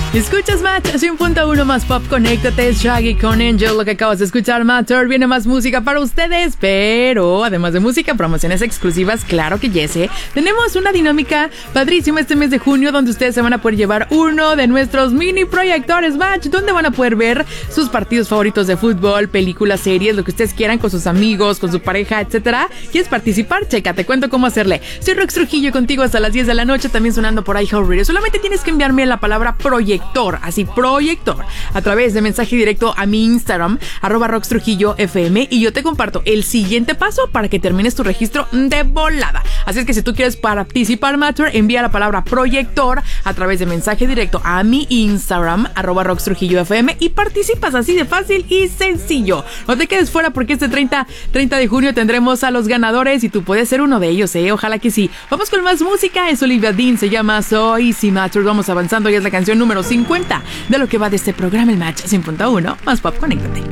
Escuchas Match 100.1 más pop, conéctate, es Shaggy con Angel. Lo que acabas de escuchar, Matter, viene más música para ustedes, pero además de música, promociones exclusivas, claro que yes, tenemos una dinámica padrísima este mes de junio donde ustedes se van a poder llevar uno de nuestros mini proyectores Match, donde van a poder ver sus partidos favoritos de fútbol, películas, series, lo que ustedes quieran con sus amigos, con su pareja, etcétera. ¿Quieres participar? Checa, te cuento cómo hacerle. Soy Rox Trujillo contigo hasta las 10 de la noche, también sonando por iHeartRadio. Solamente tienes que enviarme la palabra proyector, así proyector, a través de mensaje directo a mi Instagram, @RoxTrujilloFM, y yo te comparto el siguiente paso para que termines tu registro de volada. Así es que si tú quieres participar, Matter, envía la palabra proyector a través de mensaje directo a mi Instagram, @RoxTrujilloFM, y participas así de fácil y sencillo. No te quedes fuera porque este 30 de junio tendremos a los ganadores y tú puedes ser uno de ellos, ojalá que sí. Vamos con más música, es Olivia Dean, se llama So Easy, Matter. Vamos avanzando y es la canción número 50 de lo que va de este programa, el Match 100.1 más pop, conéctate.